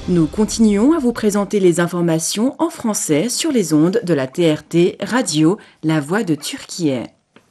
Nous continuons à vous présenter les informations en français sur les ondes de la TRT Radio, La Voix de Turquie.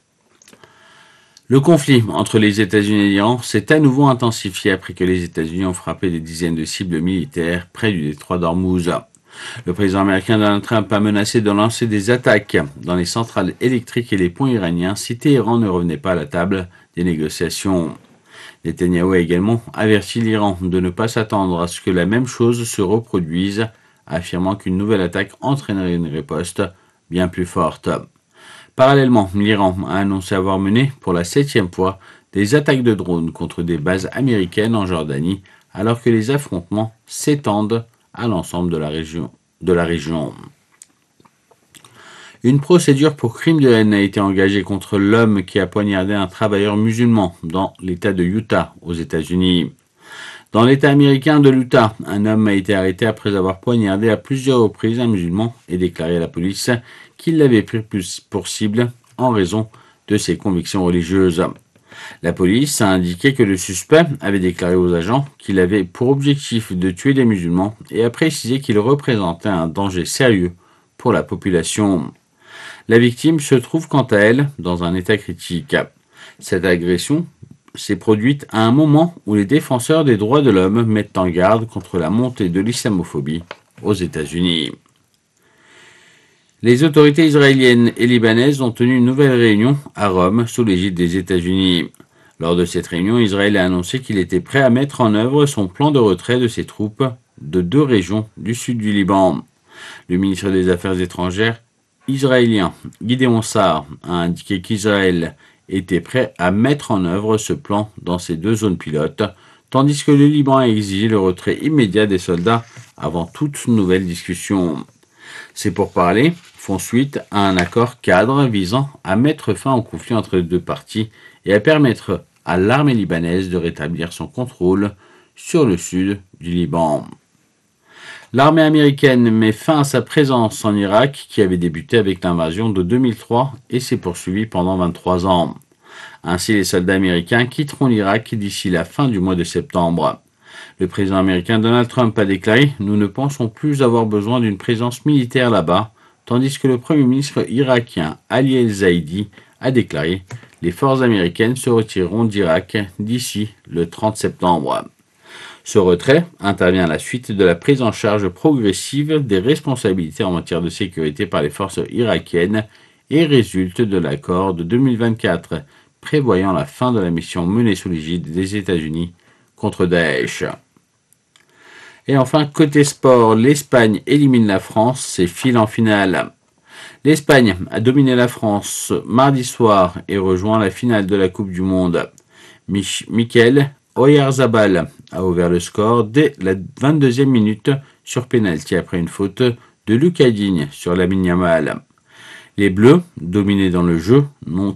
Le conflit entre les États-Unis et l'Iran s'est à nouveau intensifié après que les États-Unis ont frappé des dizaines de cibles militaires près du détroit d'Ormuz. Le président américain Donald Trump a menacé de lancer des attaques dans les centrales électriques et les ponts iraniens si Téhéran ne revenait pas à la table des négociations. Netanyahou a également averti l'Iran de ne pas s'attendre à ce que la même chose se reproduise, affirmant qu'une nouvelle attaque entraînerait une riposte bien plus forte. Parallèlement, l'Iran a annoncé avoir mené, pour la 7e fois, des attaques de drones contre des bases américaines en Jordanie, alors que les affrontements s'étendent à l'ensemble de la région. Une procédure pour crime de haine a été engagée contre l'homme qui a poignardé un travailleur musulman dans l'État de Utah, aux États-Unis. Dans l'État américain de l'Utah, un homme a été arrêté après avoir poignardé à plusieurs reprises un musulman et déclaré à la police qu'il l'avait pris pour cible en raison de ses convictions religieuses. La police a indiqué que le suspect avait déclaré aux agents qu'il avait pour objectif de tuer les musulmans et a précisé qu'il représentait un danger sérieux pour la population. La victime se trouve quant à elle dans un état critique. Cette agression s'est produite à un moment où les défenseurs des droits de l'homme mettent en garde contre la montée de l'islamophobie aux États-Unis. Les autorités israéliennes et libanaises ont tenu une nouvelle réunion à Rome sous l'égide des États-Unis. Lors de cette réunion, Israël a annoncé qu'il était prêt à mettre en œuvre son plan de retrait de ses troupes de 2 régions du sud du Liban. Le ministre des Affaires étrangères israélien Gideon Sa'ar a indiqué qu'Israël était prêt à mettre en œuvre ce plan dans ces 2 zones pilotes, tandis que le Liban a exigé le retrait immédiat des soldats avant toute nouvelle discussion. Ces pourparlers font suite à un accord cadre visant à mettre fin au conflit entre les 2 parties et à permettre à l'armée libanaise de rétablir son contrôle sur le sud du Liban. L'armée américaine met fin à sa présence en Irak qui avait débuté avec l'invasion de 2003 et s'est poursuivie pendant 23 ans. Ainsi, les soldats américains quitteront l'Irak d'ici la fin du mois de septembre. Le président américain Donald Trump a déclaré « Nous ne pensons plus avoir besoin d'une présence militaire là-bas », tandis que le premier ministre irakien Ali El-Zaidi a déclaré « Les forces américaines se retireront d'Irak d'ici le 30 septembre ». Ce retrait intervient à la suite de la prise en charge progressive des responsabilités en matière de sécurité par les forces irakiennes et résulte de l'accord de 2024 prévoyant la fin de la mission menée sous l'égide des États-Unis contre Daesh. Et enfin, côté sport, l'Espagne élimine la France et file en finale. L'Espagne a dominé la France mardi soir et rejoint la finale de la Coupe du Monde. Mikel Oyarzabal a ouvert le score dès la 22e minute sur pénalty après une faute de Lucas Digne sur Lamine Yamal. Les Bleus, dominés dans le jeu, n'ont